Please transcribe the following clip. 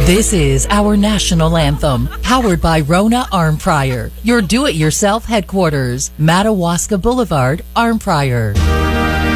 This is our national anthem, powered by Rona Arm Fryer, your do-it-yourself headquarters, Madawaska Boulevard, Arm Fryer.